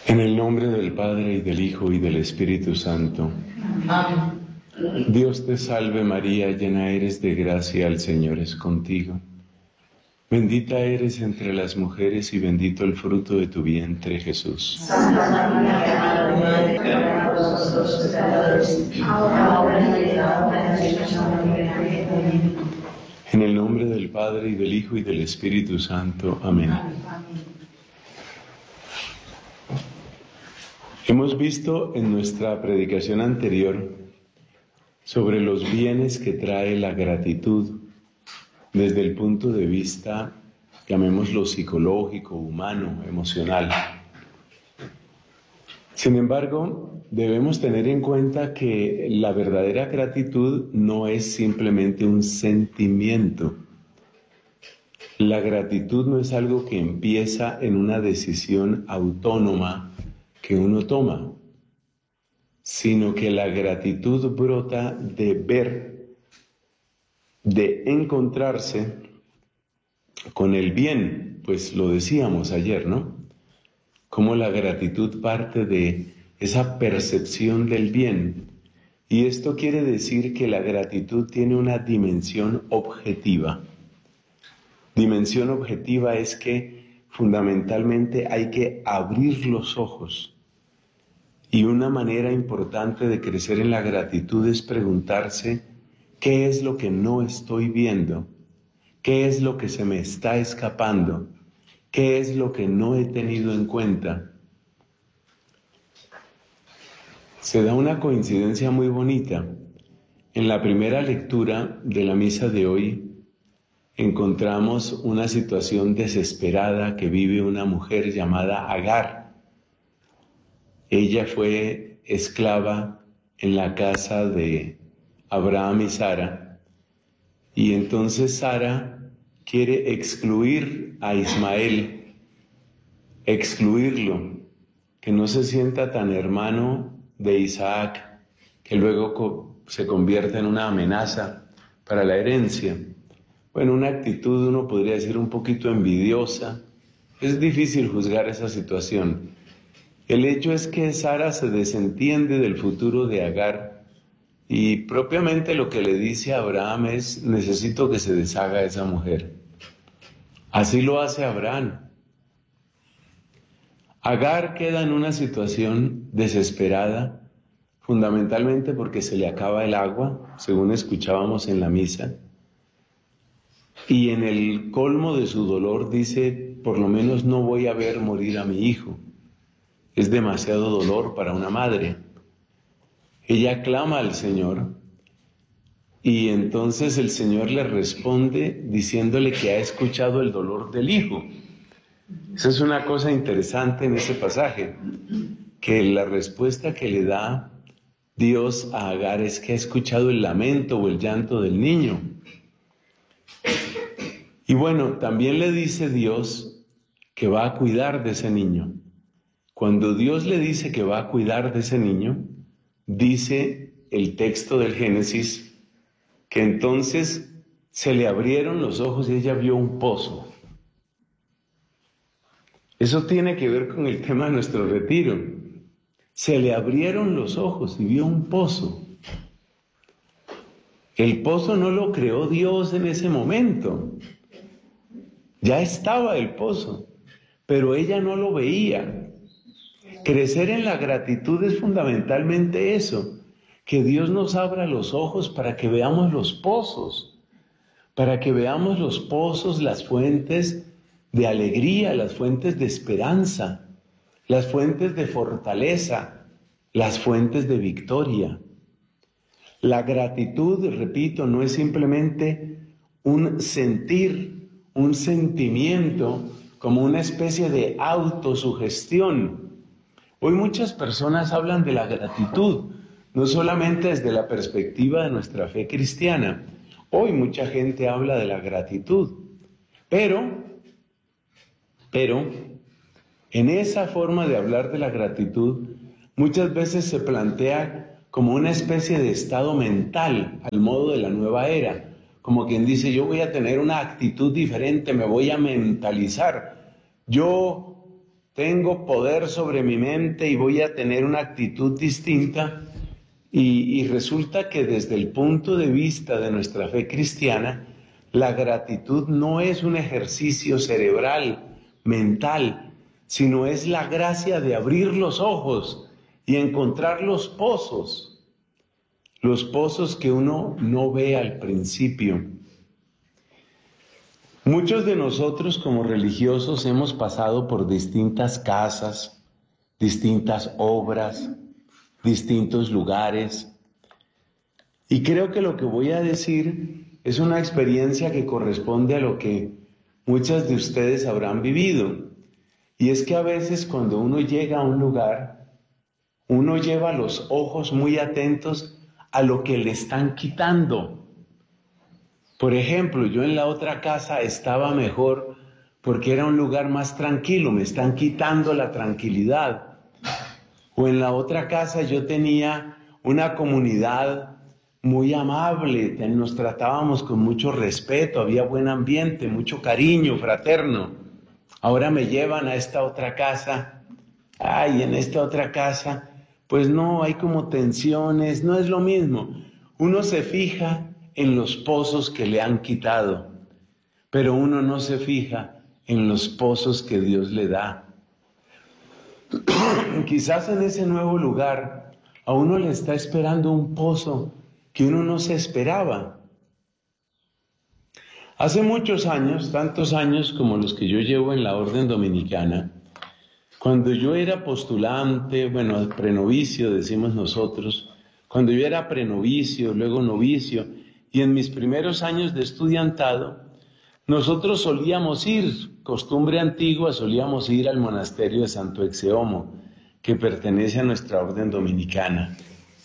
En el nombre del Padre, y del Hijo, y del Espíritu Santo. Amén. Dios te salve María, llena eres de gracia, el Señor es contigo. Bendita eres entre las mujeres y bendito el fruto de tu vientre, Jesús. Santa María, Madre de Dios, ruega por nosotros pecadores, ahora y en la hora de nuestra muerte. Amén. En el nombre del Padre, y del Hijo, y del Espíritu Santo. Amén. Hemos visto en nuestra predicación anterior sobre los bienes que trae la gratitud desde el punto de vista, llamémoslo psicológico, humano, emocional. Sin embargo, debemos tener en cuenta que la verdadera gratitud no es simplemente un sentimiento. La gratitud no es algo que empieza en una decisión autónoma que uno toma, sino que la gratitud brota de ver, de encontrarse con el bien, pues lo decíamos ayer, ¿no? Cómo la gratitud parte de esa percepción del bien. Y esto quiere decir que la gratitud tiene una dimensión objetiva. Dimensión objetiva es que fundamentalmente hay que abrir los ojos. Y una manera importante de crecer en la gratitud es preguntarse qué es lo que no estoy viendo, qué es lo que se me está escapando, qué es lo que no he tenido en cuenta. Se da una coincidencia muy bonita. En la primera lectura de la misa de hoy encontramos una situación desesperada que vive una mujer llamada Agar. Ella fue esclava en la casa de Abraham y Sara, y entonces Sara quiere excluir a Ismael, excluirlo, que no se sienta tan hermano de Isaac, que luego se convierta en una amenaza para la herencia. Bueno, una actitud, uno podría decir, un poquito envidiosa. Es difícil juzgar esa situación. El hecho es que Sara se desentiende del futuro de Agar y propiamente lo que le dice a Abraham es: necesito que se deshaga esa mujer. Así lo hace Abraham. Agar queda en una situación desesperada, fundamentalmente porque se le acaba el agua, según escuchábamos en la misa, y en el colmo de su dolor dice: por lo menos no voy a ver morir a mi hijo. Es demasiado dolor para una madre. Ella clama al Señor y entonces el Señor le responde diciéndole que ha escuchado el dolor del hijo. Esa es una cosa interesante en ese pasaje, que la respuesta que le da Dios a Agar es que ha escuchado el lamento o el llanto del niño. Y bueno, también le dice Dios que va a cuidar de ese niño. Cuando Dios le dice que va a cuidar de ese niño, dice el texto del Génesis que entonces se le abrieron los ojos y ella vio un pozo. Eso tiene que ver con el tema de nuestro retiro. Se le abrieron los ojos y vio un pozo. El pozo no lo creó Dios en ese momento. Ya estaba el pozo, pero ella no lo veía. Crecer en la gratitud es fundamentalmente eso, que Dios nos abra los ojos para que veamos los pozos, las fuentes de alegría, las fuentes de esperanza, las fuentes de fortaleza, las fuentes de victoria. La gratitud, repito, no es simplemente un sentir, un sentimiento, como una especie de autosugestión. Hoy muchas personas hablan de la gratitud, no solamente desde la perspectiva de nuestra fe cristiana. Hoy mucha gente habla de la gratitud, pero en esa forma de hablar de la gratitud, muchas veces se plantea como una especie de estado mental al modo de la nueva era, como quien dice: yo voy a tener una actitud diferente, me voy a mentalizar. Yo tengo poder sobre mi mente y voy a tener una actitud distinta. Y resulta que desde el punto de vista de nuestra fe cristiana, la gratitud no es un ejercicio cerebral, mental, sino es la gracia de abrir los ojos y encontrar los pozos que uno no ve al principio. Muchos de nosotros como religiosos hemos pasado por distintas casas, distintas obras, distintos lugares. Y creo que lo que voy a decir es una experiencia que corresponde a lo que muchas de ustedes habrán vivido. Y es que a veces cuando uno llega a un lugar, uno lleva los ojos muy atentos a lo que le están quitando. Por ejemplo, yo en la otra casa estaba mejor porque era un lugar más tranquilo, me están quitando la tranquilidad. O en la otra casa yo tenía una comunidad muy amable, nos tratábamos con mucho respeto, había buen ambiente, mucho cariño fraterno. Ahora me llevan a esta otra casa, en esta otra casa, pues no, hay como tensiones, no es lo mismo. Uno se fija en los pozos que le han quitado, pero uno no se fija en los pozos que Dios le da. Quizás en ese nuevo lugar a uno le está esperando un pozo que uno no se esperaba. Hace muchos años, tantos años como los que yo llevo en la orden dominicana, cuando yo era postulante, prenovicio decimos nosotros, cuando yo era prenovicio, luego novicio, y en mis primeros años de estudiantado, nosotros solíamos ir, costumbre antigua, solíamos ir al monasterio de Santo Exeomo, que pertenece a nuestra orden dominicana.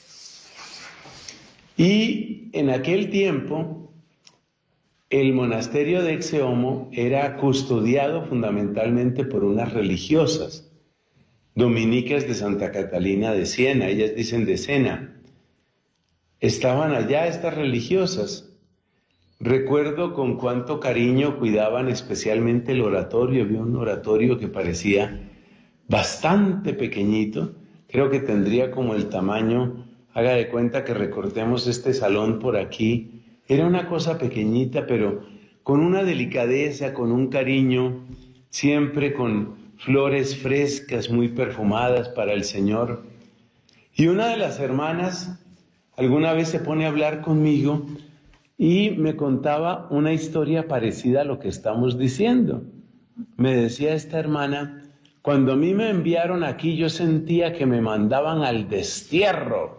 Y en aquel tiempo, el monasterio de Exeomo era custodiado fundamentalmente por unas religiosas, dominicas de Santa Catalina de Siena, ellas dicen de Sena. Estaban allá estas religiosas. Recuerdo con cuánto cariño cuidaban especialmente el oratorio. Había un oratorio que parecía bastante pequeñito, creo que tendría como el tamaño, haga de cuenta que recortemos este salón por aquí, era una cosa pequeñita, pero con una delicadeza, con un cariño, siempre con flores frescas, muy perfumadas para el Señor. Y una de las hermanas alguna vez se pone a hablar conmigo y me contaba una historia parecida a lo que estamos diciendo. Me decía esta hermana, cuando a mí me enviaron aquí yo sentía que me mandaban al destierro.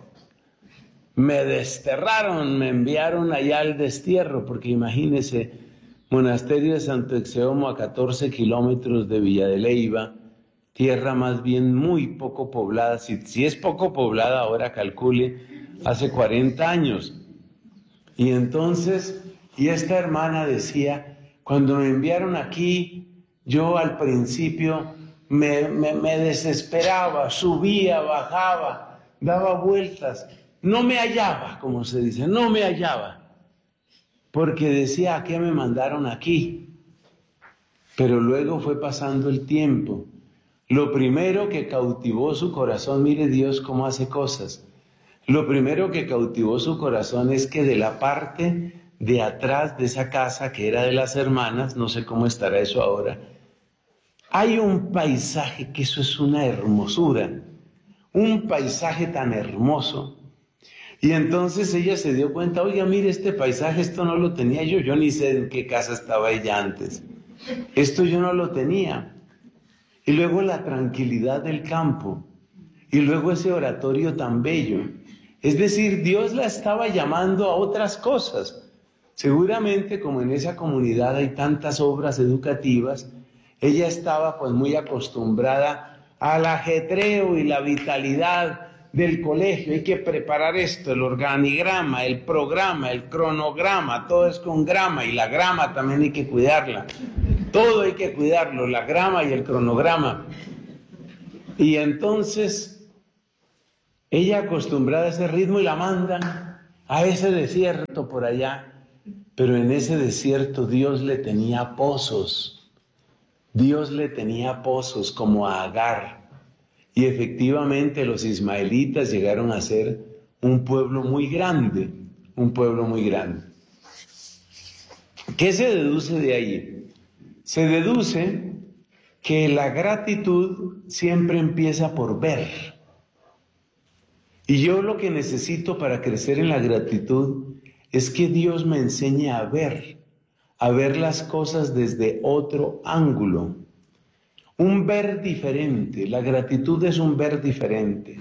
Me desterraron, me enviaron allá al destierro, porque imagínese, monasterio de Santo Exeomo a 14 kilómetros de Villa de Leyva, tierra más bien muy poco poblada, si es poco poblada ahora calcule, hace 40 años. Y entonces, esta hermana decía, cuando me enviaron aquí, yo al principio me desesperaba, subía, bajaba, daba vueltas, no me hallaba, como se dice, no me hallaba, porque decía, ¿a qué me mandaron aquí? Pero luego fue pasando el tiempo. Lo primero que cautivó su corazón, mire Dios cómo hace cosas, lo primero que cautivó su corazón es que de la parte de atrás de esa casa que era de las hermanas, no sé cómo estará eso ahora, hay un paisaje que eso es una hermosura, un paisaje tan hermoso. Y entonces ella se dio cuenta, oiga, mire este paisaje, esto no lo tenía yo ni sé en qué casa estaba ella antes, esto yo no lo tenía. Y luego la tranquilidad del campo, y luego ese oratorio tan bello. Es decir, Dios la estaba llamando a otras cosas. Seguramente, como en esa comunidad hay tantas obras educativas, ella estaba pues muy acostumbrada al ajetreo y la vitalidad del colegio. Hay que preparar esto, el organigrama, el programa, el cronograma, todo es con grama, y la grama también hay que cuidarla. Todo hay que cuidarlo, la grama y el cronograma. Y entonces ella acostumbrada a ese ritmo y la mandan a ese desierto por allá, pero en ese desierto Dios le tenía pozos. Dios le tenía pozos como a Agar, y efectivamente los ismaelitas llegaron a ser un pueblo muy grande, un pueblo muy grande. ¿Qué se deduce de ahí? Se deduce que la gratitud siempre empieza por ver. Y yo lo que necesito para crecer en la gratitud es que Dios me enseñe a ver las cosas desde otro ángulo. Un ver diferente. La gratitud es un ver diferente.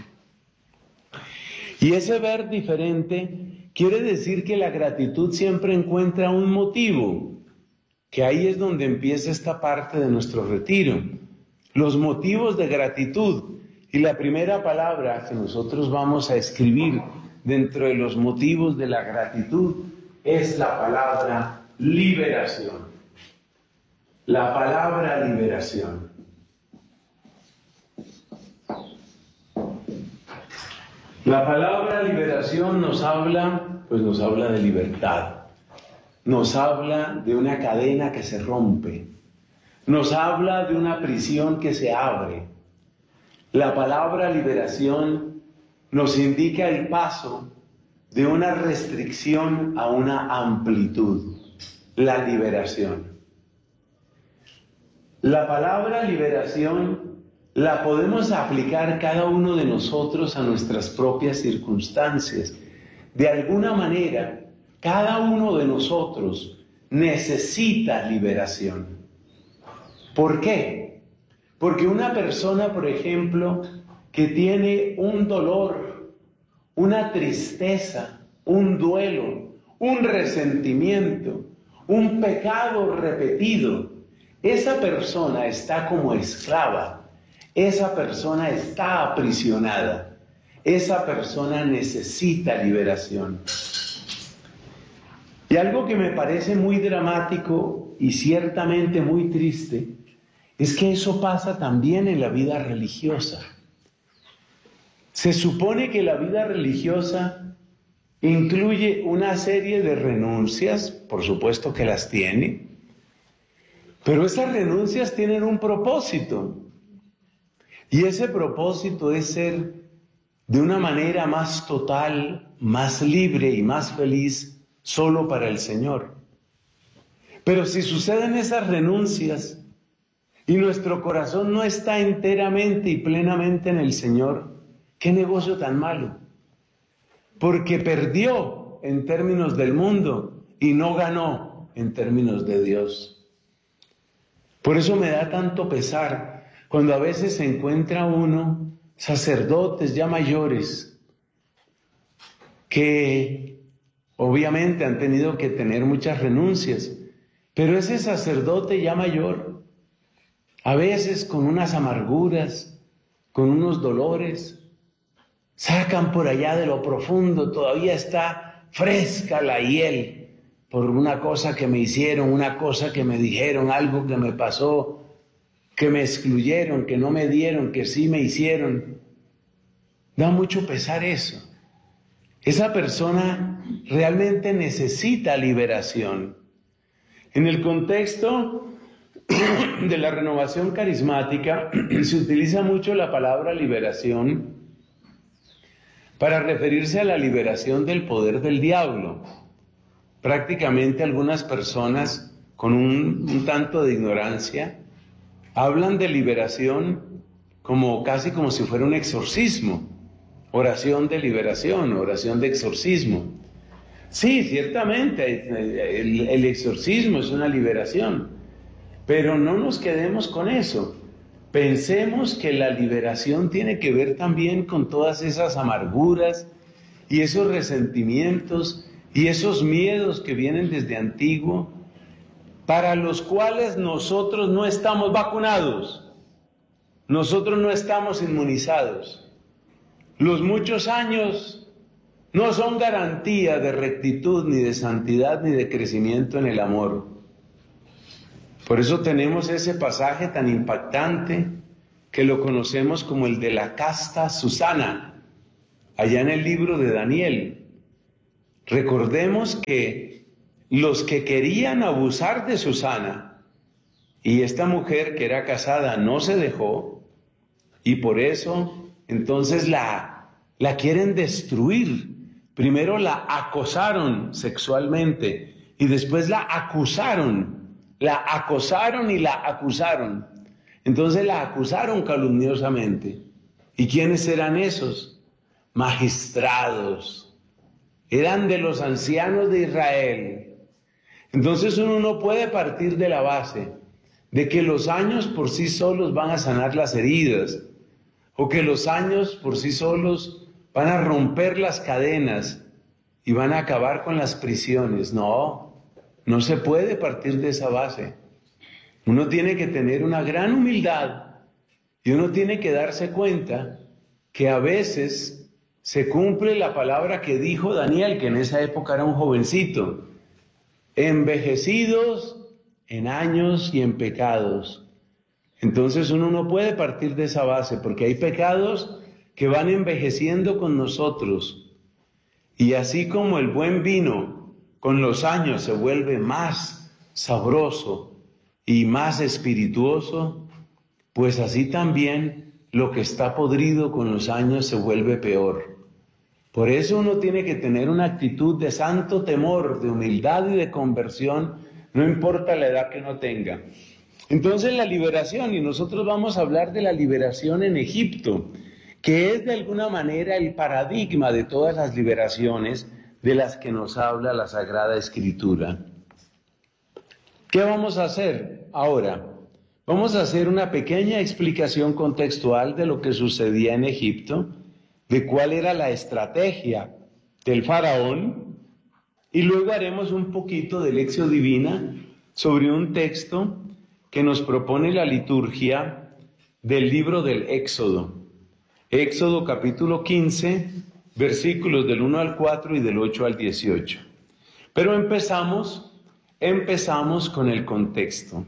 Y ese ver diferente quiere decir que la gratitud siempre encuentra un motivo, que ahí es donde empieza esta parte de nuestro retiro. Los motivos de gratitud. Y la primera palabra que nosotros vamos a escribir dentro de los motivos de la gratitud es la palabra liberación. La palabra liberación. La palabra liberación nos habla de libertad. Nos habla de una cadena que se rompe. Nos habla de una prisión que se abre. La palabra liberación nos indica el paso de una restricción a una amplitud. La liberación. La palabra liberación la podemos aplicar cada uno de nosotros a nuestras propias circunstancias. De alguna manera, cada uno de nosotros necesita liberación. ¿Por qué? Porque una persona, por ejemplo, que tiene un dolor, una tristeza, un duelo, un resentimiento, un pecado repetido, esa persona está como esclava, esa persona está aprisionada, esa persona necesita liberación. Y algo que me parece muy dramático y ciertamente muy triste, es que eso pasa también en la vida religiosa. Se supone que la vida religiosa incluye una serie de renuncias, por supuesto que las tiene, pero esas renuncias tienen un propósito. Y ese propósito es ser de una manera más total, más libre y más feliz solo para el Señor. Pero si suceden esas renuncias, y nuestro corazón no está enteramente y plenamente en el Señor, ¿qué negocio tan malo? Porque perdió en términos del mundo y no ganó en términos de Dios. Por eso me da tanto pesar cuando a veces se encuentra uno, sacerdotes ya mayores, que obviamente han tenido que tener muchas renuncias, pero ese sacerdote ya mayor, a veces con unas amarguras, con unos dolores, sacan por allá de lo profundo, todavía está fresca la hiel por una cosa que me hicieron, una cosa que me dijeron, algo que me pasó, que me excluyeron, que no me dieron, que sí me hicieron. Da mucho pesar eso. Esa persona realmente necesita liberación. En el contexto de la renovación carismática se utiliza mucho la palabra liberación para referirse a la liberación del poder del diablo. Prácticamente algunas personas con un tanto de ignorancia hablan de liberación casi como si fuera un exorcismo, oración de liberación, oración de exorcismo. Sí, ciertamente el exorcismo es una liberación, pero no nos quedemos con eso. Pensemos que la liberación tiene que ver también con todas esas amarguras y esos resentimientos y esos miedos que vienen desde antiguo, para los cuales nosotros no estamos vacunados, nosotros no estamos inmunizados. Los muchos años no son garantía de rectitud, ni de santidad, ni de crecimiento en el amor. Por eso tenemos ese pasaje tan impactante que lo conocemos como el de la casta Susana, allá en el libro de Daniel. Recordemos que los que querían abusar de Susana Y esta mujer que era casada no se dejó, y por eso entonces la quieren destruir. Primero la acosaron sexualmente y después la acusaron. La acosaron y la acusaron. Entonces la acusaron calumniosamente. ¿Y quiénes eran esos? Magistrados. Eran de los ancianos de Israel. Entonces uno no puede partir de la base de que los años por sí solos van a sanar las heridas, o que los años por sí solos van a romper las cadenas y van a acabar con las prisiones. No, no se puede partir de esa base. Uno tiene que tener una gran humildad y uno tiene que darse cuenta que a veces se cumple la palabra que dijo Daniel, que en esa época era un jovencito: envejecidos en años y en pecados. Entonces uno no puede partir de esa base, porque hay pecados que van envejeciendo con nosotros. Y así como el buen vino con los años se vuelve más sabroso y más espirituoso, pues así también lo que está podrido con los años se vuelve peor. Por eso uno tiene que tener una actitud de santo temor, de humildad y de conversión, no importa la edad que uno tenga. Entonces la liberación, y nosotros vamos a hablar de la liberación en Egipto, que es de alguna manera el paradigma de todas las liberaciones de las que nos habla la Sagrada Escritura. ¿Qué vamos a hacer ahora? Vamos a hacer una pequeña explicación contextual de lo que sucedía en Egipto, de cuál era la estrategia del faraón, y luego haremos un poquito de lección divina sobre un texto que nos propone la liturgia del libro del Éxodo. Éxodo capítulo 15, versículos del 1 al 4 y del 8 al 18. Pero empezamos con el contexto.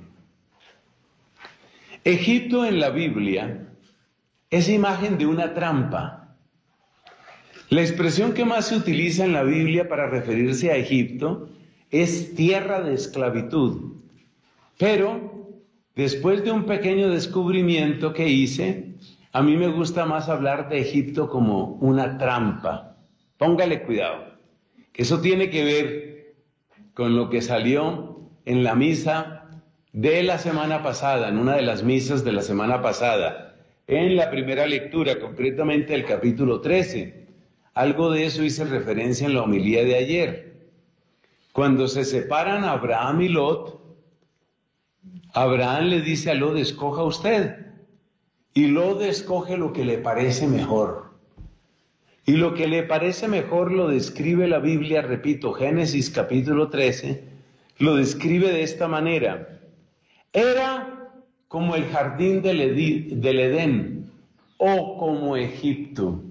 Egipto en la Biblia es imagen de una trampa. La expresión que más se utiliza en la Biblia para referirse a Egipto es tierra de esclavitud. Pero después de un pequeño descubrimiento que hice, a mí me gusta más hablar de Egipto como una trampa. Póngale cuidado, que eso tiene que ver con lo que salió en la misa de la semana pasada, en una de las misas de la semana pasada, en la primera lectura, concretamente el capítulo 13. Algo de eso hice referencia en la homilía de ayer. Cuando se separan Abraham y Lot, Abraham le dice a Lot: escoja usted. Y Lot escoge lo que le parece mejor. Y lo que le parece mejor lo describe la Biblia, repito, Génesis capítulo 13, lo describe de esta manera. Era como el jardín del Edén, o como Egipto.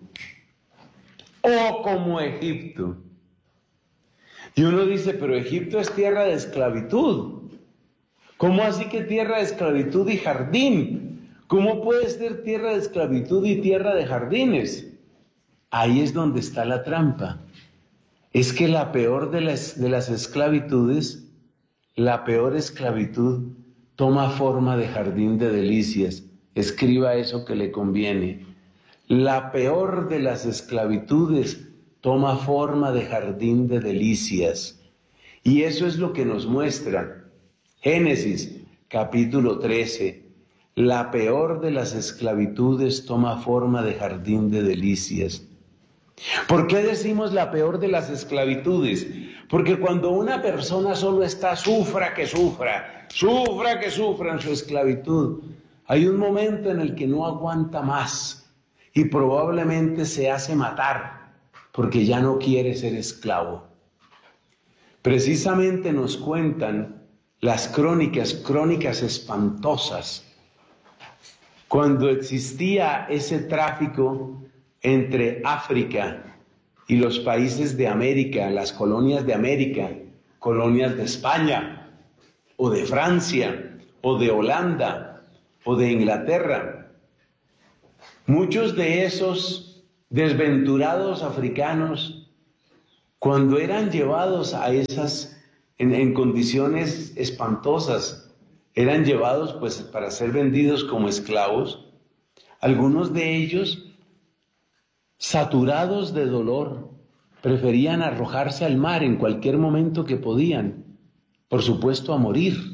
O como Egipto. Y uno dice: pero Egipto es tierra de esclavitud. ¿Cómo así que tierra de esclavitud y jardín? ¿Cómo puede ser tierra de esclavitud y tierra de jardines? Ahí es donde está la trampa. Es que la peor de las esclavitudes, la peor esclavitud, toma forma de jardín de delicias. Escriba eso que le conviene. La peor de las esclavitudes toma forma de jardín de delicias. Y eso es lo que nos muestra Génesis capítulo 13. La peor de las esclavitudes toma forma de jardín de delicias. ¿Por qué decimos la peor de las esclavitudes? Porque cuando una persona solo está sufra que sufra en su esclavitud, hay un momento en el que no aguanta más. Y probablemente se hace matar porque ya no quiere ser esclavo. Precisamente nos cuentan las crónicas espantosas, cuando existía ese tráfico entre África y los países de América, las colonias de América, colonias de España, o de Francia, o de Holanda, o de Inglaterra. Muchos de esos desventurados africanos, cuando eran llevados a en condiciones espantosas, eran llevados pues para ser vendidos como esclavos, algunos de ellos, saturados de dolor, preferían arrojarse al mar en cualquier momento que podían, por supuesto a morir.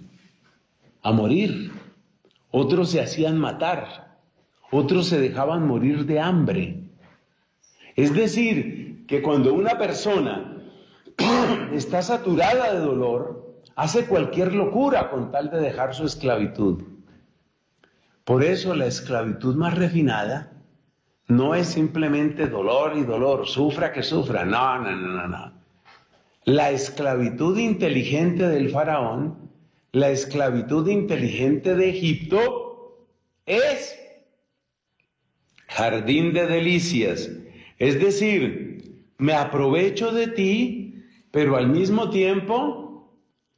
Otros se hacían matar, otros se dejaban morir de hambre. Es decir, que cuando una persona está saturada de dolor, hace cualquier locura con tal de dejar su esclavitud. Por eso la esclavitud más refinada no es simplemente dolor y dolor, sufra que sufra, no. La esclavitud inteligente del faraón, la esclavitud inteligente de Egipto es jardín de delicias. Es decir, me aprovecho de ti, pero al mismo tiempo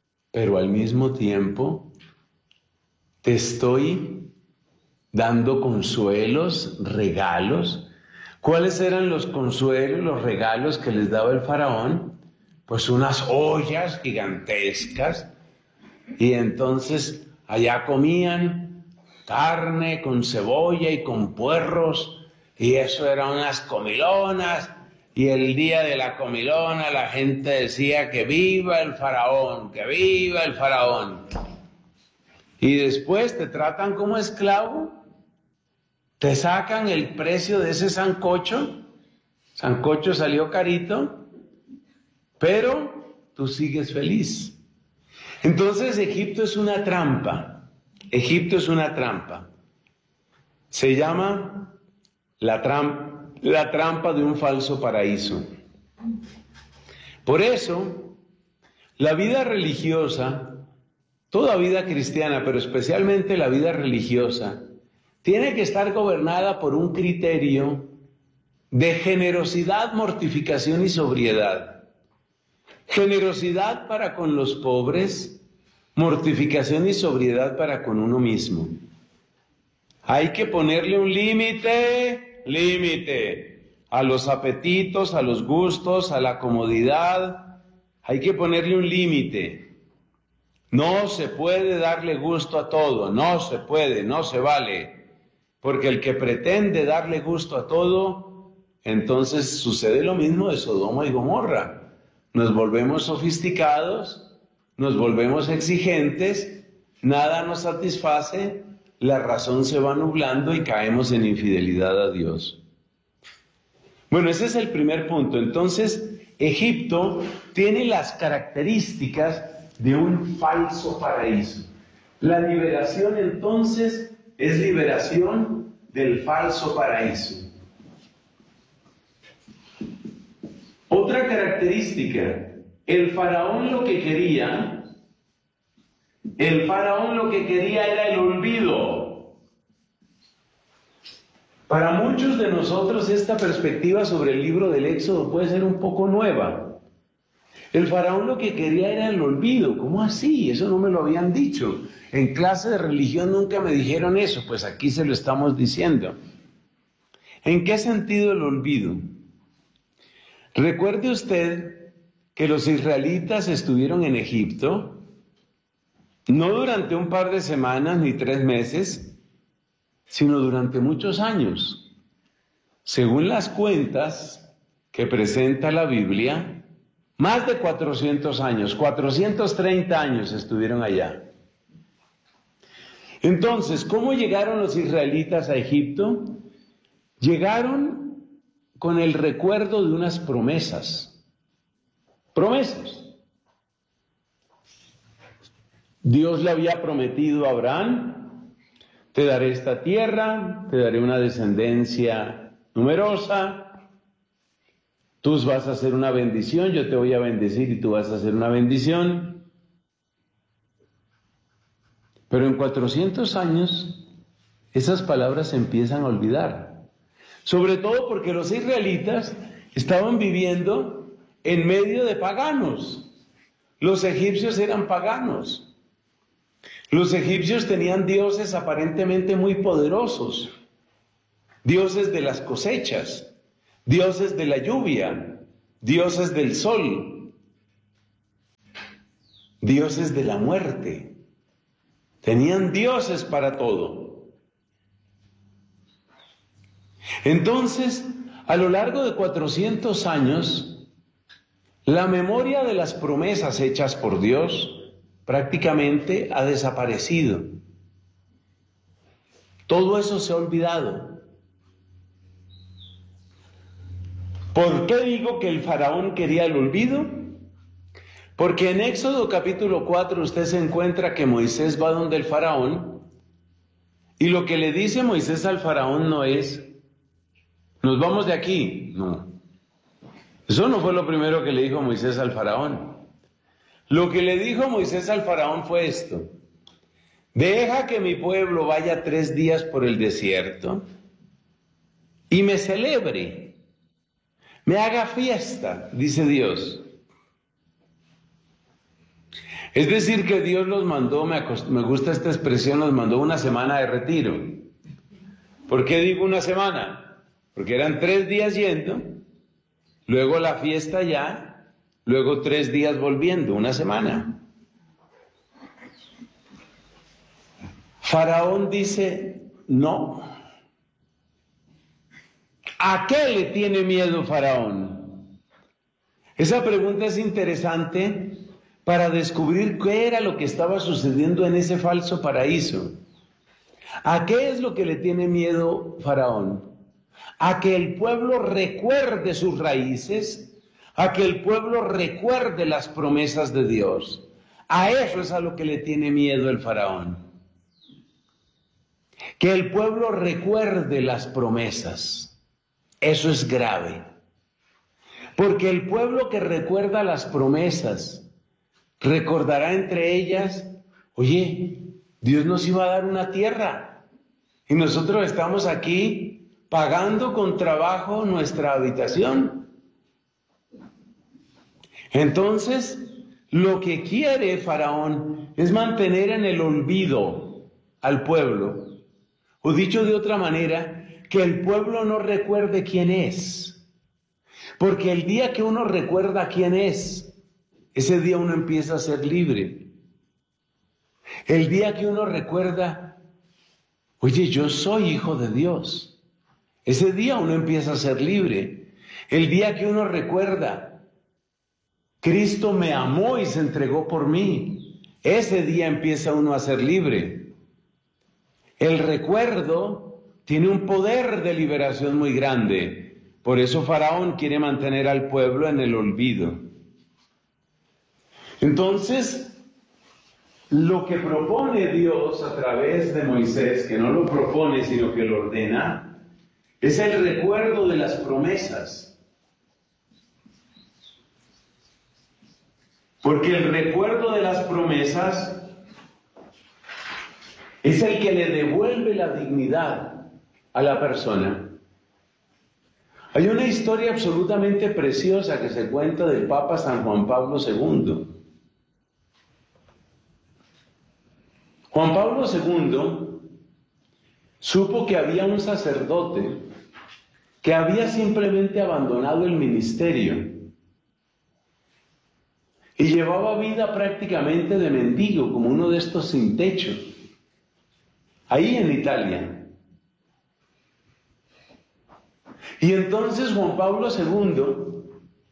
te estoy dando consuelos, regalos. ¿Cuáles eran los consuelos, los regalos que les daba el faraón? Pues unas ollas gigantescas, y entonces allá comían carne con cebolla y con puerros, y eso eran unas comilonas, y el día de la comilona la gente decía que viva el faraón, que viva el faraón. Y después te tratan como esclavo, te sacan el precio de ese sancocho salió carito, pero tú sigues feliz. Entonces Egipto es una trampa, se llama la trampa de un falso paraíso. Por eso, la vida religiosa, toda vida cristiana, pero especialmente la vida religiosa, tiene que estar gobernada por un criterio de generosidad, mortificación y sobriedad. Generosidad para con los pobres, mortificación y sobriedad para con uno mismo. Hay que ponerle un límite a los apetitos, a los gustos, a la comodidad. Hay que ponerle un límite. No se puede darle gusto a todo, no se puede, no se vale. Porque el que pretende darle gusto a todo, entonces sucede lo mismo de Sodoma y Gomorra. Nos volvemos sofisticados, nos volvemos exigentes, nada nos satisface, la razón se va nublando y caemos en infidelidad a Dios. Bueno, ese es el primer punto. Entonces, Egipto tiene las características de un falso paraíso. La liberación, entonces, es liberación del falso paraíso. Otra característica, el faraón lo que quería era el olvido. Para muchos de nosotros esta perspectiva sobre el libro del Éxodo puede ser un poco nueva. El faraón lo que quería era el olvido. ¿Cómo así? Eso no me lo habían dicho. En clase de religión nunca me dijeron eso, pues aquí se lo estamos diciendo. ¿En qué sentido el olvido? Recuerde usted que los israelitas estuvieron en Egipto, no durante un par de semanas ni 3 meses, sino durante muchos años. Según las cuentas que presenta la Biblia, más de 400 años, 430 años estuvieron allá. Entonces, ¿cómo llegaron los israelitas a Egipto? Llegaron con el recuerdo de unas promesas. Promesas. Dios le había prometido a Abraham: te daré esta tierra, te daré una descendencia numerosa, tú vas a ser una bendición, yo te voy a bendecir y tú vas a ser una bendición. Pero en 400 años, esas palabras se empiezan a olvidar. Sobre todo porque los israelitas estaban viviendo en medio de paganos. Los egipcios eran paganos. Los egipcios tenían dioses aparentemente muy poderosos, dioses de las cosechas, dioses de la lluvia, dioses del sol, dioses de la muerte. Tenían dioses para todo. Entonces, a lo largo de 400 años, la memoria de las promesas hechas por Dios prácticamente ha desaparecido. Todo eso se ha olvidado. ¿Por qué digo que el faraón quería el olvido? Porque en Éxodo capítulo 4 usted se encuentra que Moisés va donde el faraón y lo que le dice Moisés al faraón no es, nos vamos de aquí, no. Eso no fue lo primero que le dijo Moisés al faraón. Lo que le dijo Moisés al faraón fue esto: deja que mi pueblo vaya 3 días por el desierto y me celebre, me haga fiesta, dice Dios. Es decir, que Dios los mandó, me gusta esta expresión, los mandó una semana de retiro. ¿Por qué digo una semana? Porque eran 3 días yendo, luego la fiesta ya, luego 3 días volviendo, una semana. Faraón dice, no. ¿A qué le tiene miedo Faraón? Esa pregunta es interesante para descubrir qué era lo que estaba sucediendo en ese falso paraíso. ¿A qué es lo que le tiene miedo Faraón? A que el pueblo recuerde sus raíces, a que el pueblo recuerde las promesas de Dios. A eso es a lo que le tiene miedo el Faraón. Que el pueblo recuerde las promesas. Eso es grave. Porque el pueblo que recuerda las promesas recordará entre ellas, oye, Dios nos iba a dar una tierra y nosotros estamos aquí pagando con trabajo nuestra habitación. Entonces, lo que quiere Faraón es mantener en el olvido al pueblo, o dicho de otra manera, que el pueblo no recuerde quién es, porque el día que uno recuerda quién es, ese día uno empieza a ser libre. El día que uno recuerda, oye, yo soy hijo de Dios, ese día uno empieza a ser libre. El día que uno recuerda, Cristo me amó y se entregó por mí, ese día empieza uno a ser libre. El recuerdo tiene un poder de liberación muy grande. Por eso Faraón quiere mantener al pueblo en el olvido. Entonces, lo que propone Dios a través de Moisés, que no lo propone sino que lo ordena, es el recuerdo de las promesas. Porque el recuerdo de las promesas es el que le devuelve la dignidad a la persona. Hay una historia absolutamente preciosa que se cuenta del Papa San Juan Pablo II. Juan Pablo II supo que había un sacerdote que había simplemente abandonado el ministerio y llevaba vida prácticamente de mendigo, como uno de estos sin techo, ahí en Italia. Y entonces Juan Pablo II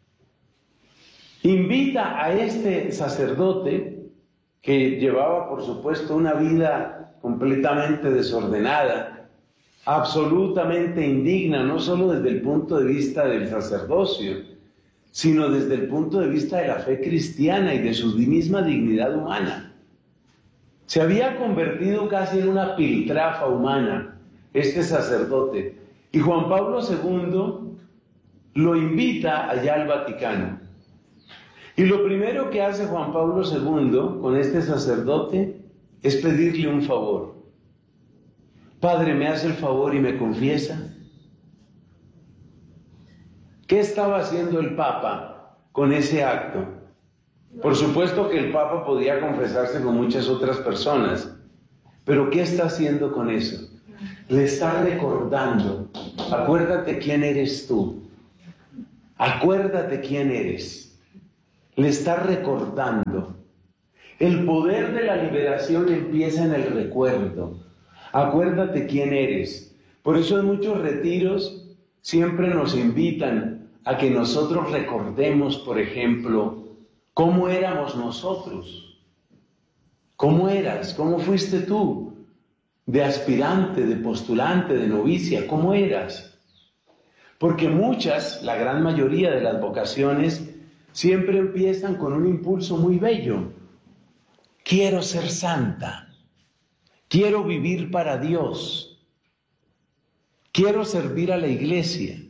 invita a este sacerdote, que llevaba, por supuesto, una vida completamente desordenada, absolutamente indigna, no solo desde el punto de vista del sacerdocio, sino desde el punto de vista de la fe cristiana y de su misma dignidad humana. Se había convertido casi en una piltrafa humana, este sacerdote, y Juan Pablo II lo invita allá al Vaticano. Y lo primero que hace Juan Pablo II con este sacerdote es pedirle un favor. Padre, ¿me hace el favor y me confiesa? ¿Qué estaba haciendo el Papa con ese acto? Por supuesto que el Papa podía confesarse con muchas otras personas, pero ¿qué está haciendo con eso? Le está recordando, acuérdate quién eres tú, acuérdate quién eres. Le está recordando El poder de la liberación empieza en el recuerdo. Acuérdate quién eres. Por eso en muchos retiros siempre nos invitan a que nosotros recordemos, por ejemplo, cómo éramos nosotros. ¿Cómo eras? ¿Cómo fuiste tú? De aspirante, de postulante, de novicia, ¿cómo eras? Porque muchas, la gran mayoría de las vocaciones, siempre empiezan con un impulso muy bello. Quiero ser santa, quiero vivir para Dios, quiero servir a la iglesia.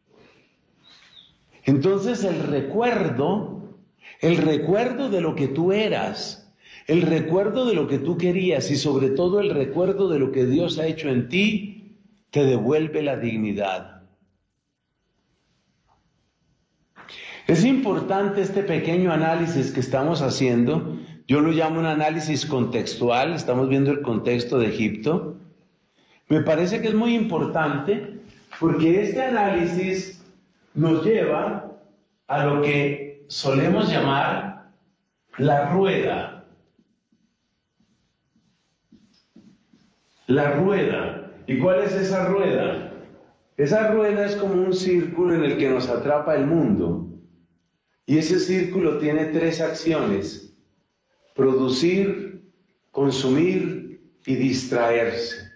Entonces el recuerdo de lo que tú eras, el recuerdo de lo que tú querías y sobre todo el recuerdo de lo que Dios ha hecho en ti, te devuelve la dignidad. Es importante este pequeño análisis que estamos haciendo. Yo lo llamo un análisis contextual, estamos viendo el contexto de Egipto. Me parece que es muy importante porque este análisis nos lleva a lo que solemos llamar la rueda. La rueda. ¿Y cuál es esa rueda? Esa rueda es como un círculo en el que nos atrapa el mundo. Y ese círculo tiene tres acciones: producir, consumir y distraerse.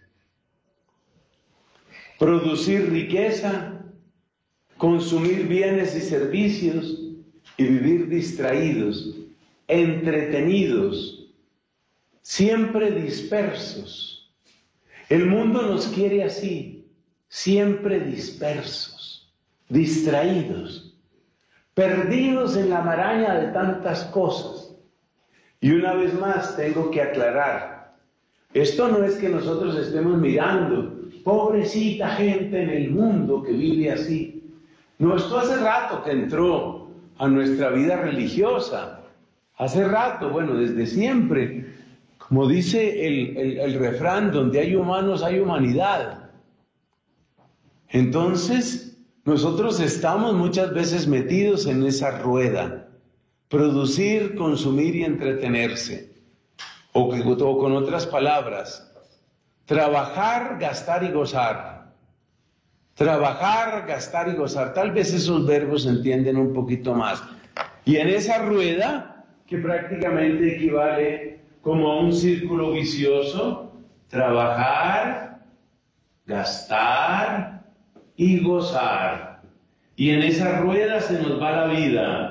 Producir riqueza, consumir bienes y servicios y vivir distraídos, entretenidos, siempre dispersos. El mundo nos quiere así, siempre dispersos, distraídos, perdidos en la maraña de tantas cosas. Y una vez más tengo que aclarar, esto no es que nosotros estemos mirando, pobrecita gente en el mundo que vive así. No, esto hace rato que entró a nuestra vida religiosa. Hace rato, bueno, desde siempre. Como dice el refrán, donde hay humanos hay humanidad. Entonces, nosotros estamos muchas veces metidos en esa rueda. Producir, consumir y entretenerse. O con otras palabras, trabajar, gastar y gozar. Trabajar, gastar y gozar. Tal vez esos verbos se entienden un poquito más. Y en esa rueda, que prácticamente equivale como a un círculo vicioso, trabajar, gastar y gozar. Y en esa rueda se nos va la vida.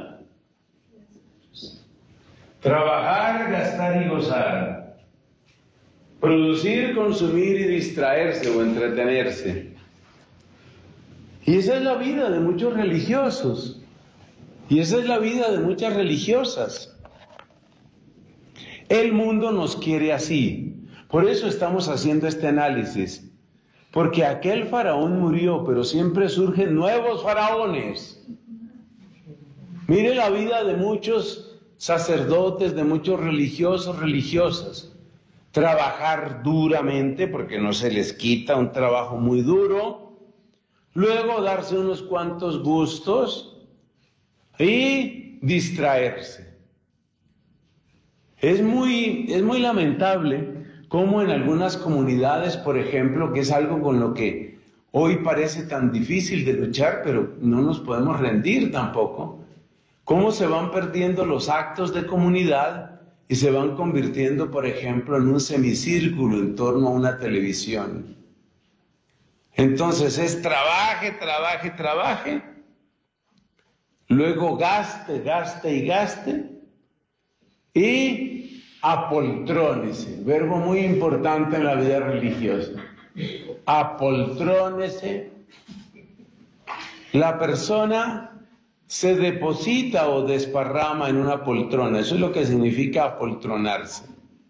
Trabajar, gastar y gozar. Producir, consumir y distraerse o entretenerse. Y esa es la vida de muchos religiosos. Y esa es la vida de muchas religiosas. El mundo nos quiere así. Por eso estamos haciendo este análisis. Porque aquel faraón murió, pero siempre surgen nuevos faraones. Mire la vida de muchos sacerdotes, de muchos religiosos, religiosas. Trabajar duramente, porque no se les quita, un trabajo muy duro. Luego darse unos cuantos gustos y distraerse. Es muy lamentable cómo en algunas comunidades, por ejemplo, que es algo con lo que hoy parece tan difícil de luchar, pero no nos podemos rendir tampoco, cómo se van perdiendo los actos de comunidad y se van convirtiendo, por ejemplo, en un semicírculo en torno a una televisión. Entonces es trabaje, trabaje, trabaje, luego gaste, gaste y gaste, y apoltrónese, verbo muy importante en la vida religiosa. Apoltrónese. La persona se deposita o desparrama en una poltrona, eso es lo que significa apoltronarse.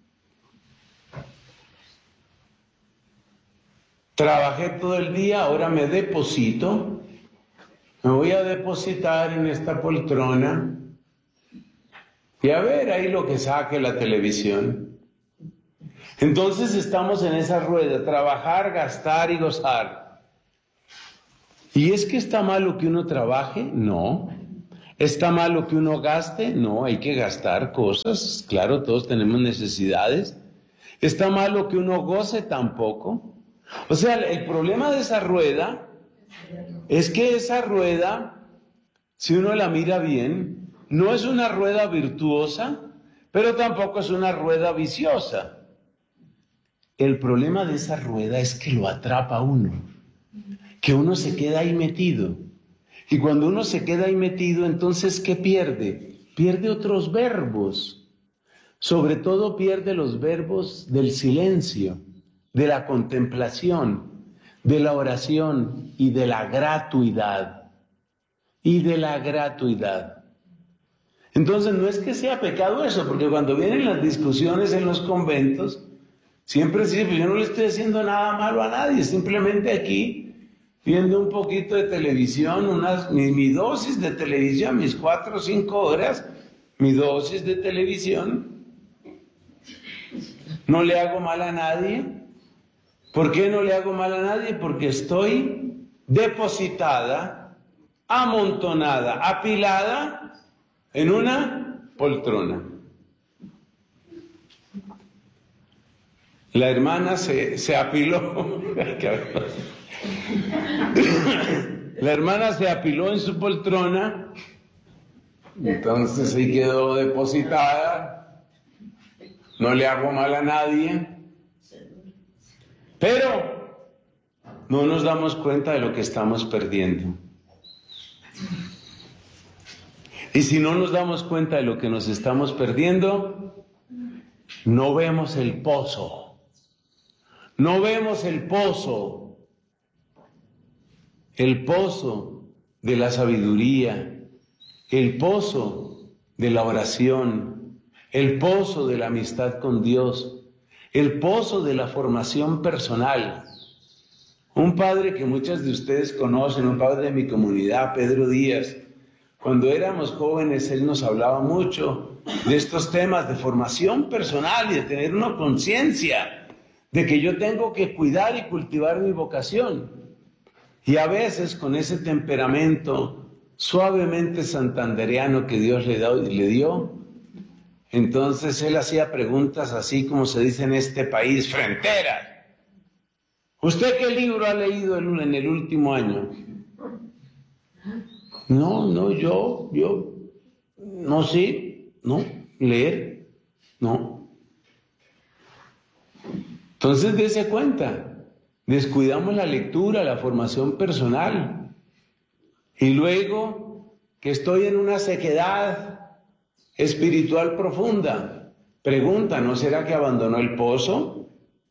Trabajé todo el día, ahora me deposito, me voy a depositar en esta poltrona y a ver ahí lo que saque la televisión. Entonces estamos en esa rueda, trabajar, gastar y gozar. ¿Y es que está malo que uno trabaje? No. ¿Está mal lo que uno gaste? No, hay que gastar cosas. Claro, todos tenemos necesidades. ¿Está mal lo que uno goce? Tampoco. O sea, el problema de esa rueda es que esa rueda, si uno la mira bien, no es una rueda virtuosa, pero tampoco es una rueda viciosa. El problema de esa rueda es que lo atrapa a uno, que uno se queda ahí metido. Y cuando uno se queda ahí metido, entonces, ¿qué pierde? Pierde otros verbos. Sobre todo pierde los verbos del silencio, de la contemplación, de la oración y de la gratuidad. Y de la gratuidad. Entonces, no es que sea pecado eso, porque cuando vienen las discusiones en los conventos, siempre se dice, pues yo no le estoy haciendo nada malo a nadie, simplemente aquí viendo un poquito de televisión, mi dosis de televisión, mis 4 o 5 horas, mi dosis de televisión. No le hago mal a nadie. ¿Por qué no le hago mal a nadie? Porque estoy depositada, amontonada, apilada en una poltrona. La hermana se apiló. La hermana se apiló en su poltrona, entonces ahí quedó depositada. No le hago mal a nadie, pero no nos damos cuenta de lo que estamos perdiendo. Y si no nos damos cuenta de lo que nos estamos perdiendo, no vemos el pozo. No vemos el pozo de la sabiduría, el pozo de la oración, el pozo de la amistad con Dios, el pozo de la formación personal. Un padre que muchas de ustedes conocen, un padre de mi comunidad, Pedro Díaz, cuando éramos jóvenes, él nos hablaba mucho de estos temas de formación personal y de tener una conciencia de que yo tengo que cuidar y cultivar mi vocación. Y a veces con ese temperamento suavemente santandereano que Dios le dio, entonces él hacía preguntas así como se dice en este país, fronteras. ¿Usted qué libro ha leído en el último año? No, yo, no sé, no, leer, no. Entonces dése cuenta. Descuidamos la lectura, la formación personal. Y luego que estoy en una sequedad espiritual profunda, pregunta, ¿no será que abandonó el pozo?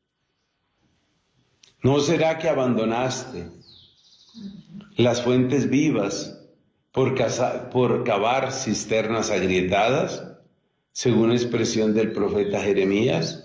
¿No será que abandonaste las fuentes vivas por cavar cisternas agrietadas, según expresión del profeta Jeremías?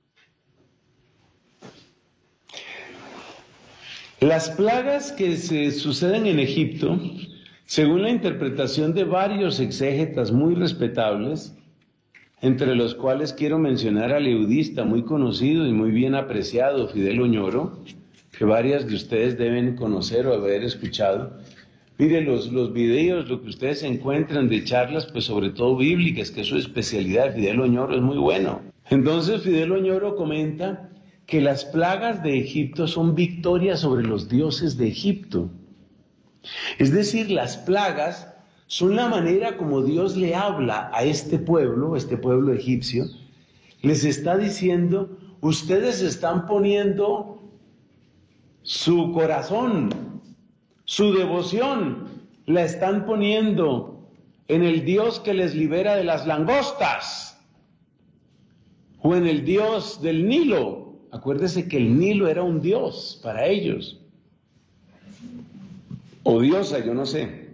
Las plagas que se suceden en Egipto, según la interpretación de varios exégetas muy respetables, entre los cuales quiero mencionar al eudista muy conocido y muy bien apreciado, Fidel Oñoro, que varias de ustedes deben conocer o haber escuchado. Miren los videos, lo que ustedes encuentran de charlas, pues sobre todo bíblicas, que es su especialidad. Fidel Oñoro es muy bueno. Entonces Fidel Oñoro comenta que las plagas de Egipto son victorias sobre los dioses de Egipto. Es decir, las plagas son la manera como Dios le habla a este pueblo egipcio. Les está diciendo, ustedes están poniendo su corazón, su devoción, la están poniendo en el Dios que les libera de las langostas o en el Dios del Nilo. Acuérdese que el Nilo era un dios para ellos, o diosa, yo no sé,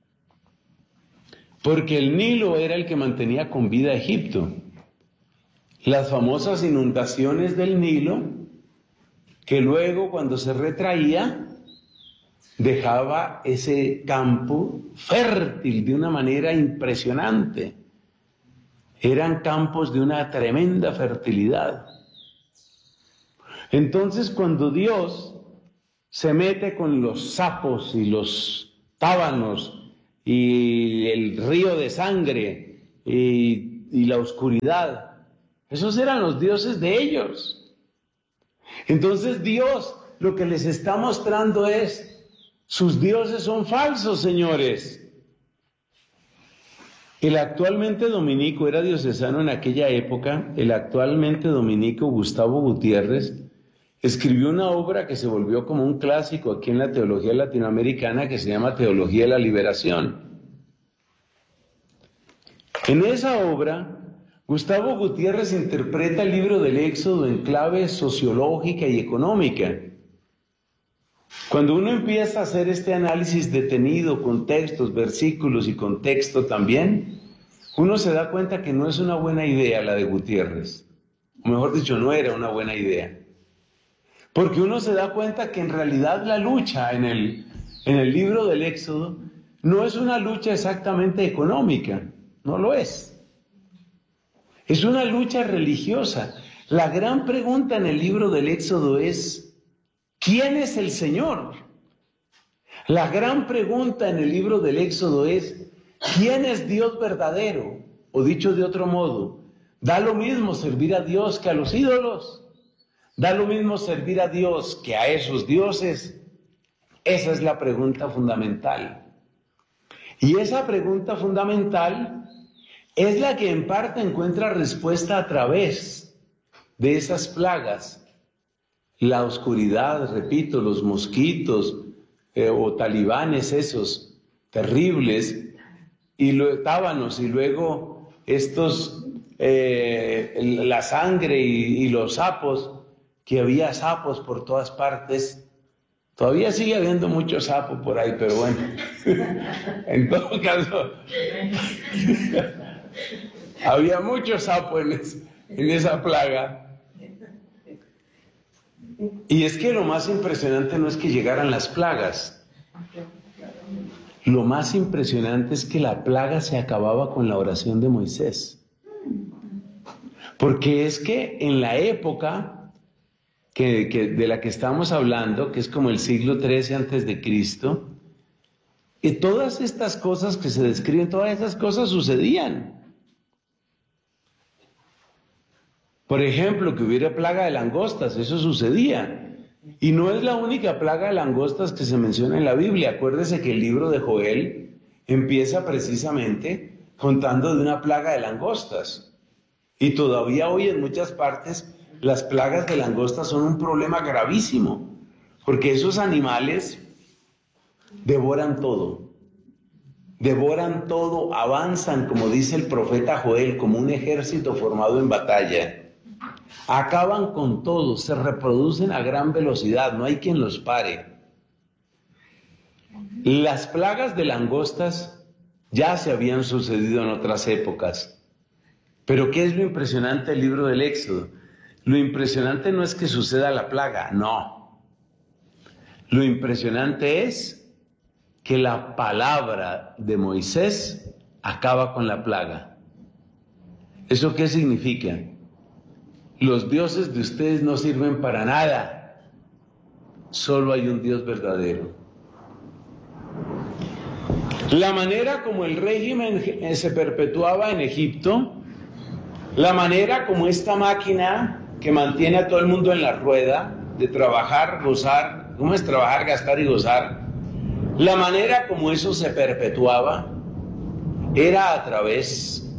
porque el Nilo era el que mantenía con vida a Egipto. Las famosas inundaciones del Nilo, que luego cuando se retraía, dejaba ese campo fértil de una manera impresionante. Eran campos de una tremenda fertilidad. Entonces, cuando Dios se mete con los sapos y los tábanos y el río de sangre y la oscuridad. Esos eran los dioses de ellos. Entonces Dios lo que les está mostrando es, sus dioses son falsos, señores. El actualmente dominico era diocesano en aquella época. El actualmente dominico Gustavo Gutiérrez escribió una obra que se volvió como un clásico aquí en la teología latinoamericana, que se llama Teología de la Liberación. En esa obra, Gustavo Gutiérrez interpreta el libro del Éxodo en clave sociológica y económica. Cuando uno empieza a hacer este análisis detenido con textos, versículos y contexto también, uno se da cuenta que no es una buena idea la de Gutiérrez. O mejor dicho, no era una buena idea. Porque uno se da cuenta que en realidad la lucha en el libro del Éxodo no es una lucha exactamente económica, no lo es. Es una lucha religiosa. La gran pregunta en el libro del Éxodo es, ¿quién es el Señor? La gran pregunta en el libro del Éxodo es, ¿quién es Dios verdadero? O dicho de otro modo, ¿da lo mismo servir a Dios que a los ídolos? ¿Da lo mismo servir a Dios que a esos dioses? Esa es la pregunta fundamental. Y esa pregunta fundamental es la que en parte encuentra respuesta a través de esas plagas. La oscuridad, repito, los mosquitos o talibanes esos terribles, y los tábanos, y luego estos, la sangre y los sapos, que había sapos por todas partes. Todavía sigue habiendo mucho sapo por ahí, pero bueno, en todo caso, había mucho sapo en esa plaga. Y es que lo más impresionante no es que llegaran las plagas. Lo más impresionante es que la plaga se acababa con la oración de Moisés. Porque es que en la época de la que estamos hablando, que es como el siglo XIII antes de Cristo, y todas estas cosas que se describen, todas esas cosas sucedían. Por ejemplo, que hubiera plaga de langostas, eso sucedía. Y no es la única plaga de langostas que se menciona en la Biblia. Acuérdese que el libro de Joel empieza precisamente contando de una plaga de langostas. Y todavía hoy en muchas partes las plagas de langostas son un problema gravísimo, porque esos animales devoran todo, avanzan, como dice el profeta Joel, como un ejército formado en batalla. Acaban con todo, se reproducen a gran velocidad, no hay quien los pare. Las plagas de langostas ya se habían sucedido en otras épocas. Pero ¿qué es lo impresionante del libro del Éxodo? Lo impresionante no es que suceda la plaga, no. Lo impresionante es que la palabra de Moisés acaba con la plaga. ¿Eso qué significa? Los dioses de ustedes no sirven para nada. Solo hay un Dios verdadero. La manera como el régimen se perpetuaba en Egipto, la manera como esta máquina que mantiene a todo el mundo en la rueda, de trabajar, gozar, ¿cómo es trabajar, gastar y gozar? La manera como eso se perpetuaba era a través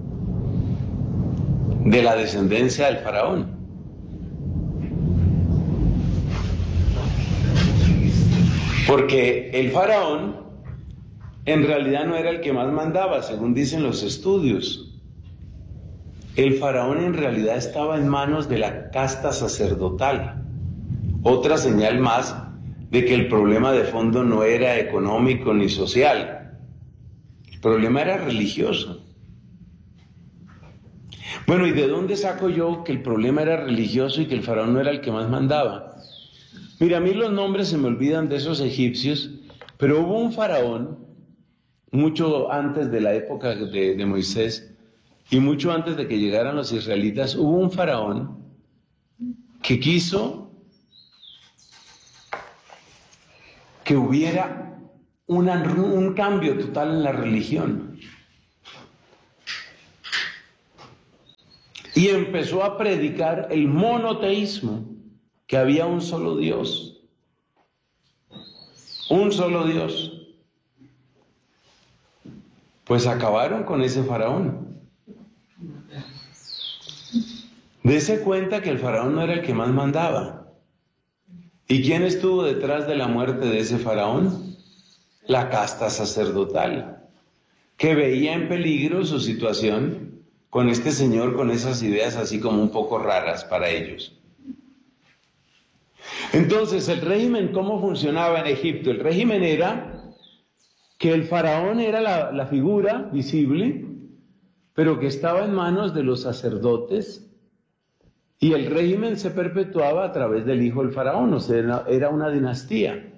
de la descendencia del faraón. Porque el faraón en realidad no era el que más mandaba, según dicen los estudios. El faraón en realidad estaba en manos de la casta sacerdotal. Otra señal más de que el problema de fondo no era económico ni social. El problema era religioso. Bueno, ¿y de dónde saco yo que el problema era religioso y que el faraón no era el que más mandaba? Mira, a mí los nombres se me olvidan de esos egipcios, pero hubo un faraón, mucho antes de la época de Moisés, y mucho antes de que llegaran los israelitas, hubo un faraón que quiso que hubiera un cambio total en la religión. Y empezó a predicar el monoteísmo, que había un solo Dios. Un solo Dios. Pues acabaron con ese faraón. Dese cuenta que el faraón no era el que más mandaba. ¿Y quién estuvo detrás de la muerte de ese faraón? La casta sacerdotal, que veía en peligro su situación con este señor, con esas ideas así como un poco raras para ellos. Entonces, el régimen, ¿cómo funcionaba en Egipto? El régimen era que el faraón era la figura visible, pero que estaba en manos de los sacerdotes, y el régimen se perpetuaba a través del hijo del faraón, o sea, era una dinastía.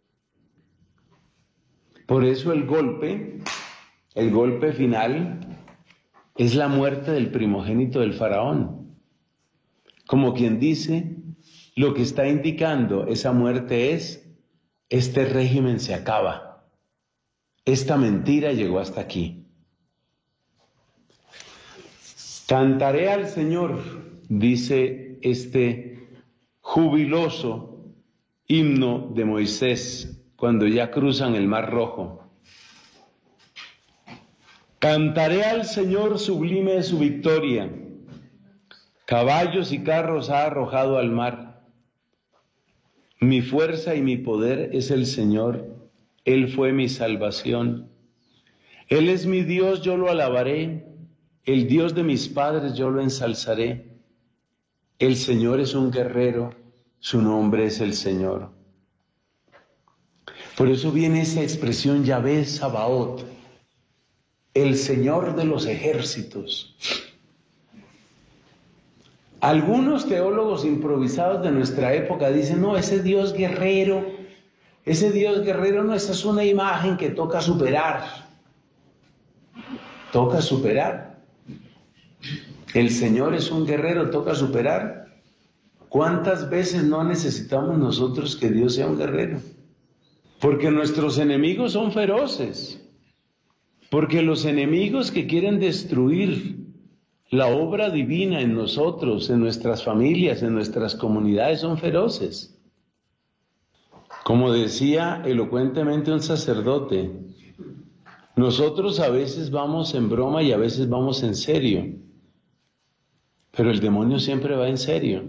Por eso el golpe final es la muerte del primogénito del faraón. Como quien dice, lo que está indicando esa muerte es, este régimen se acaba. Esta mentira llegó hasta aquí. Cantaré al Señor, dice este jubiloso himno de Moisés cuando ya cruzan el Mar Rojo. Cantaré al Señor sublime de su victoria. Caballos y carros ha arrojado al mar. Mi fuerza y mi poder es el Señor. Él fue mi salvación. Él es mi Dios, yo lo alabaré. El Dios de mis padres, yo lo ensalzaré. El Señor es un guerrero, su nombre es el Señor. Por eso viene esa expresión Yahvé Sabaoth, el Señor de los ejércitos. Algunos teólogos improvisados de nuestra época dicen, no, ese Dios guerrero no, esa es una imagen que toca superar. Toca superar. El Señor es un guerrero, toca superar. ¿Cuántas veces no necesitamos nosotros que Dios sea un guerrero? Porque nuestros enemigos son feroces. Porque los enemigos que quieren destruir la obra divina en nosotros, en nuestras familias, en nuestras comunidades, son feroces. Como decía elocuentemente un sacerdote, nosotros a veces vamos en broma y a veces vamos en serio, pero el demonio siempre va en serio.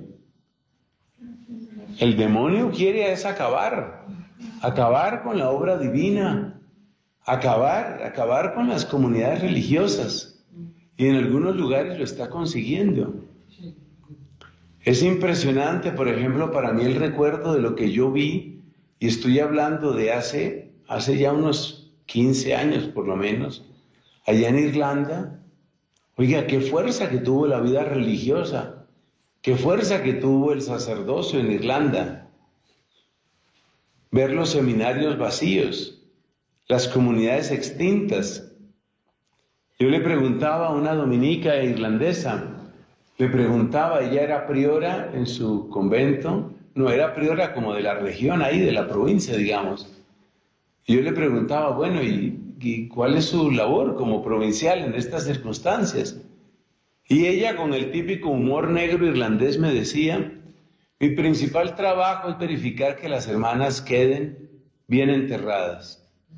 El demonio quiere es acabar con la obra divina, acabar con las comunidades religiosas, y en algunos lugares lo está consiguiendo. Es impresionante, por ejemplo, para mí el recuerdo de lo que yo vi, y estoy hablando de hace ya unos 15 años por lo menos, allá en Irlanda. Oiga, qué fuerza que tuvo la vida religiosa, qué fuerza que tuvo el sacerdocio en Irlanda. Ver los seminarios vacíos, las comunidades extintas. Yo le preguntaba a una dominica irlandesa, ella era priora en su convento, no era priora como de la región ahí, de la provincia, digamos. Y yo le preguntaba, bueno, ¿y cuál es su labor como provincial en estas circunstancias? Y ella, con el típico humor negro irlandés, me decía, mi principal trabajo es verificar que las hermanas queden bien enterradas.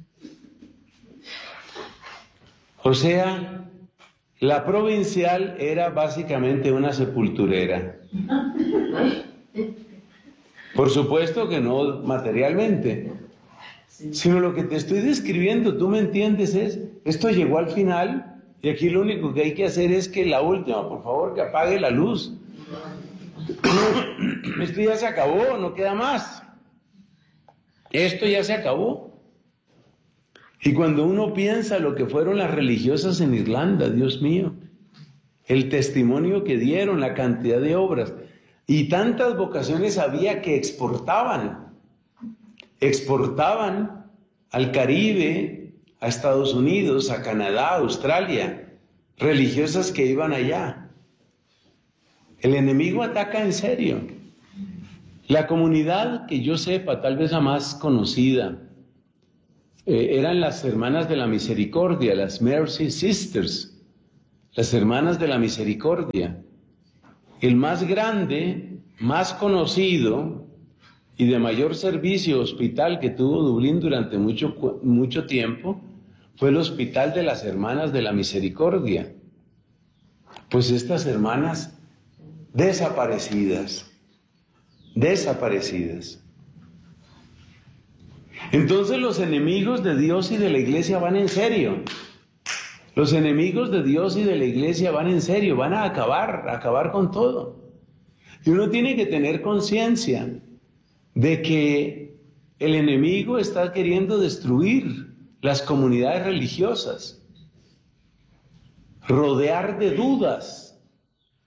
O sea, la provincial era básicamente una sepulturera. Por supuesto que no materialmente, sino lo que te estoy describiendo, tú me entiendes, esto llegó al final y aquí lo único que hay que hacer es que la última, por favor, que apague la luz. Esto ya se acabó, no queda más. Esto ya se acabó. Y cuando uno piensa lo que fueron las religiosas en Irlanda, Dios mío, el testimonio que dieron, la cantidad de obras, y tantas vocaciones había que exportaban al Caribe, a Estados Unidos, a Canadá, a Australia, religiosas que iban allá. El enemigo ataca en serio. La comunidad que yo sepa, tal vez la más conocida, eran las hermanas de la misericordia, las Mercy Sisters, las hermanas de la misericordia. El más grande, más conocido y de mayor servicio hospital que tuvo Dublín durante mucho tiempo fue el Hospital de las Hermanas de la Misericordia. Pues estas hermanas desaparecidas. Entonces los enemigos de Dios y de la iglesia van en serio. Los enemigos de Dios y de la iglesia van en serio, van a acabar con todo. Y uno tiene que tener conciencia de que el enemigo está queriendo destruir las comunidades religiosas, rodear de dudas